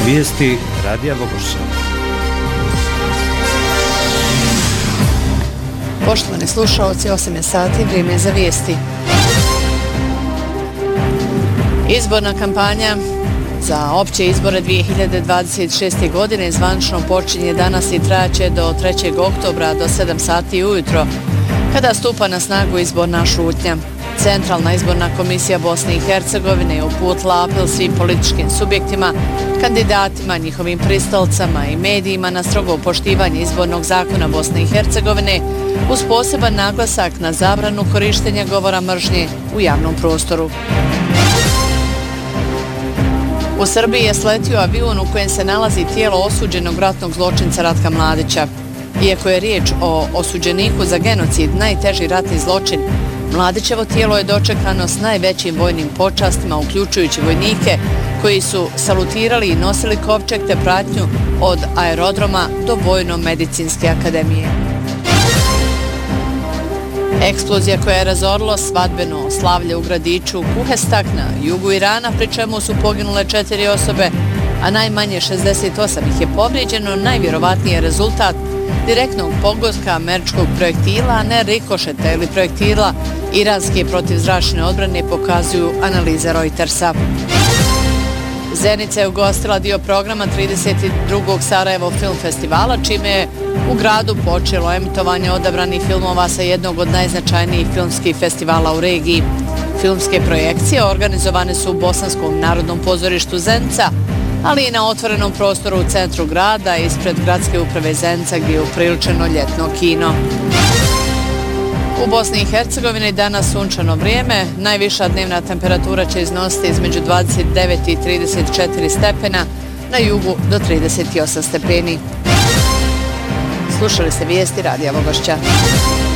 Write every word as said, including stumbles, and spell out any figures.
Vijesti Radija Vogošća. Poštovani slušalci, osam je sati, vrijeme za vijesti. Izborna kampanja za opće izbore dvije hiljade dvadeset šeste. godine zvanično počinje danas i trajaće do trećeg oktobra do sedam sati ujutro, kada stupa na snagu izborna šutnja. Centralna izborna komisija Bosne i Hercegovine je uputila apel svim političkim subjektima, kandidatima, njihovim pristalcama i medijima na strogo poštivanje izbornog zakona Bosne i Hercegovine uz poseban naglasak na zabranu korištenja govora mržnje u javnom prostoru. U Srbiji je sletio avion u kojem se nalazi tijelo osuđenog ratnog zločinca Ratka Mladića. Iako je riječ o osuđeniku za genocid, najteži ratni zločin, Mladićevo tijelo je dočekano s najvećim vojnim počastima, uključujući vojnike koji su salutirali i nosili kovčeg te pratnju od aerodroma do Vojno-medicinske akademije. Eksplozija koja je razorila svadbeno slavlje u gradiću Kuhestak na jugu Irana, pri čemu su poginule četiri osobe, a najmanje šezdeset osam ih je povrijeđeno, najvjerovatniji je rezultat direktnog pogotka američkog projektila, a ne rikošeta ili projektila iranske protivzračne odbrane, pokazuju analize Reutersa. Zenica je ugostila dio programa trideset drugog Sarajevo film festivala, čime je u gradu počelo emitovanje odabranih filmova sa jednog od najznačajnijih filmskih festivala u regiji. Filmske projekcije organizovane su u Bosanskom narodnom pozorištu Zenica, ali i na otvorenom prostoru u centru grada ispred gradske uprave Zenica, gdje je upriličeno ljetno kino. U Bosni i Hercegovini danas sunčano vrijeme, najviša dnevna temperatura će iznositi između dvadeset devet i trideset četiri stepena, na jugu do trideset osam stepeni. Slušali ste vijesti Radija Vogošća.